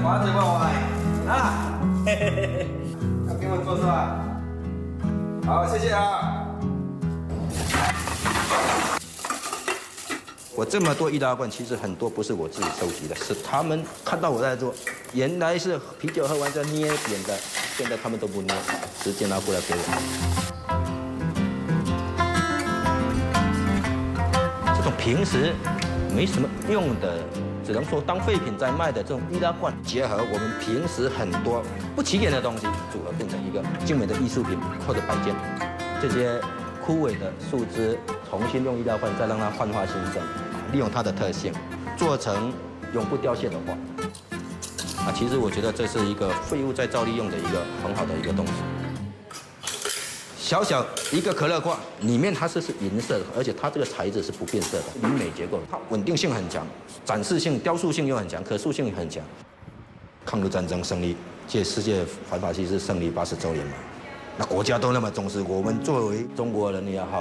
把嘴巴歪啊！嘿嘿嘿，要给我做是吧？好，谢谢啊。我这么多易拉罐，其实很多不是我自己收集的，是他们看到我在做。原来是啤酒喝完再捏扁的，现在他们都不捏，直接拿过来给我。这种平时没什么用的，只能说当废品在卖的这种易拉罐，结合我们平时很多不起眼的东西，组合变成一个精美的艺术品或者摆件。这些枯萎的树枝，重新用易拉罐再让它焕发新生，利用它的特性，做成永不凋谢的花。其实我觉得这是一个废物再造利用的一个很好的一个东西。小小一个可乐罐，里面它是银色的，而且它这个材质是不变色的，铝镁结构，它稳定性很强，展示性、雕塑性又很强，可塑性很强。抗日战争胜利，世界反法西斯胜利80周年嘛，那国家都那么重视，我们作为中国人也好，